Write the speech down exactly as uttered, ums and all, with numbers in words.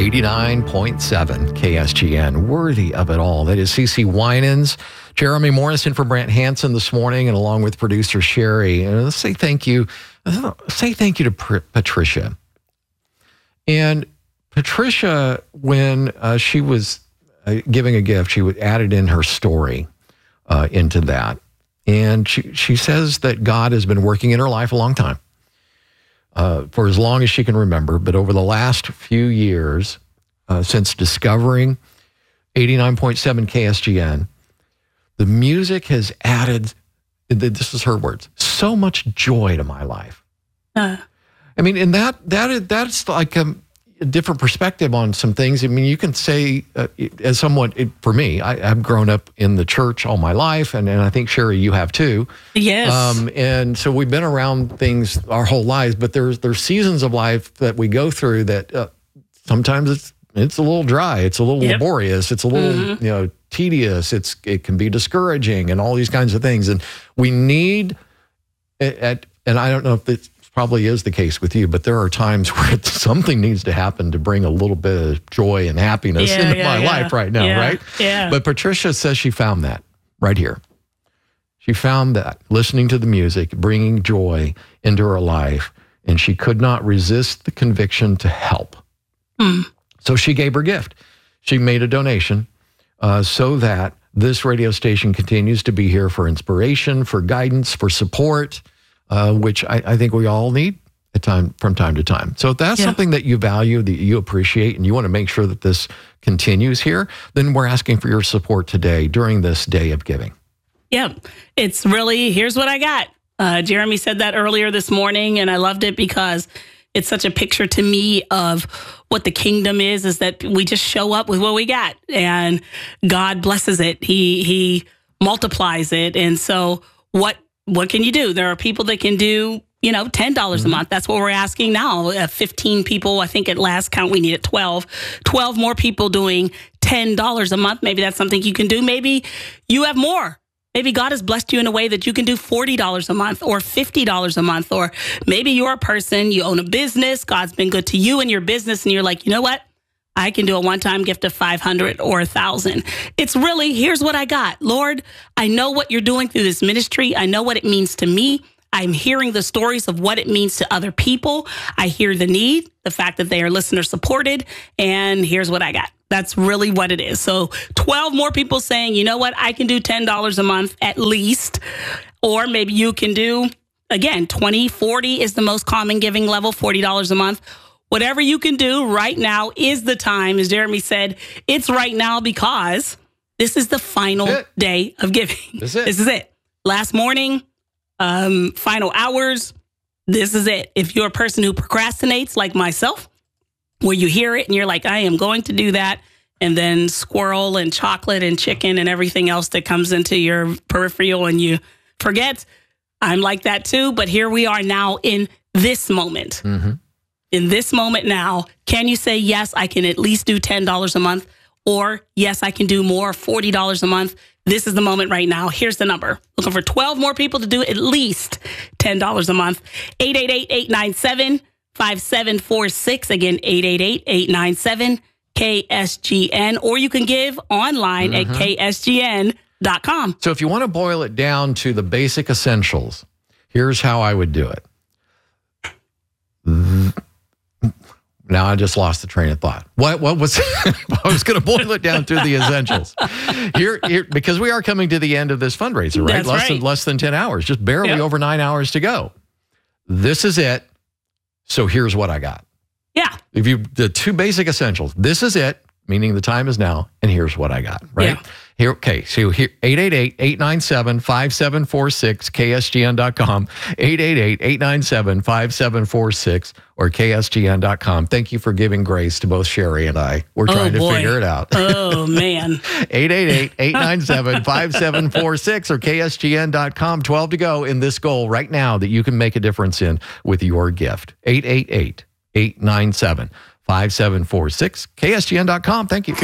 eighty-nine point seven K S G N, worthy of it all. That is CeCe Winans, Jeremy Morrison for Brant Hansen this morning, and along with producer Sherry. And let's say thank you. Say thank you to Pr- Patricia. And Patricia, when uh, she was uh, giving a gift, she added in her story uh, into that. And she, she says that God has been working in her life a long time. Uh, for as long as she can remember, but over the last few years, uh, since discovering eighty-nine point seven K S G N, the music has added, this is her words, so much joy to my life. Uh. I mean, and that that that's like a, a different perspective on some things. I mean, you can say, uh, as someone, it, for me, I, I've grown up in the church all my life, and, and I think, Sherry, you have too. Yes. Um, and so we've been around things our whole lives, but there's there's seasons of life that we go through that uh, sometimes it's it's a little dry, it's a little yep. laborious, it's a little mm-hmm. you know tedious, it's it can be discouraging, and all these kinds of things. And we need at and I don't know if it's probably is the case with you, but there are times where something needs to happen to bring a little bit of joy and happiness yeah, into yeah, my yeah. life right now, yeah, right? Yeah. But Patricia says she found that right here. She found that listening to the music, bringing joy into her life, and she could not resist the conviction to help. Mm. So she gave her gift. She made a donation uh, so that this radio station continues to be here for inspiration, for guidance, for support, Uh, which I, I think we all need at time from time to time. So if that's yeah. something that you value, that you appreciate, and you want to make sure that this continues here, then we're asking for your support today during this day of giving. Yeah, it's really, here's what I got. Uh, Jeremy said that earlier this morning, and I loved it because it's such a picture to me of what the kingdom is, is that we just show up with what we got, and God blesses it. He, he multiplies it. And so what What can you do? There are people that can do, you know, ten dollars mm-hmm. a month. That's what we're asking now. Uh, fifteen people, I think at last count, we needed twelve. twelve more people doing ten dollars a month. Maybe that's something you can do. Maybe you have more. Maybe God has blessed you in a way that you can do forty dollars a month or fifty dollars a month. Or maybe you're a person, you own a business. God's been good to you and your business. And you're like, you know what? I can do a one-time gift of five hundred or one thousand. It's really, here's what I got. Lord, I know what you're doing through this ministry. I know what it means to me. I'm hearing the stories of what it means to other people. I hear the need, the fact that they are listener supported, and here's what I got. That's really what it is. So twelve more people saying, you know what, I can do ten dollars a month at least. Or maybe you can do, again, twenty, forty is the most common giving level, forty dollars a month. Whatever you can do right now is the time. As Jeremy said, it's right now because this is the final day of giving. This is it. This is it. Last morning, um, final hours. This is it. If you're a person who procrastinates like myself, where you hear it and you're like, I am going to do that, and then squirrel and chocolate and chicken and everything else that comes into your peripheral and you forget, I'm like that too. But here we are now in this moment. Mm-hmm. In this moment now, can you say, yes, I can at least do ten dollars a month, or yes, I can do more, forty dollars a month? This is the moment right now. Here's the number. Looking for twelve more people to do at least ten dollars a month. eight eight eight, eight nine seven, five seven four six. Again, eight eight eight, eight nine seven, K S G N. Or you can give online mm-hmm. at K S G N dot com. So if you want to boil it down to the basic essentials, here's how I would do it. Now I just lost the train of thought. What what was I was going to boil it down to the essentials. Here, here because we are coming to the end of this fundraiser, right? That's less right. than less than ten hours, just barely yep. over nine hours to go. This is it. So here's what I got. Yeah. If you the two basic essentials, this is it, meaning the time is now, and here's what I got, right? Yeah. Here, okay, so here, eight eight eight, eight nine seven, five seven four six, K S G N dot com, eight eight eight, eight nine seven, five seven four six, or K S G N dot com. Thank you for giving grace to both Sherry and I. We're oh, trying to boy. figure it out. Oh, man. eight eight eight, eight nine seven, five seven four six or K S G N dot com. twelve to go in this goal right now that you can make a difference in with your gift. eight eight eight, eight nine seven, five seven four six, K S G N dot com. Thank you.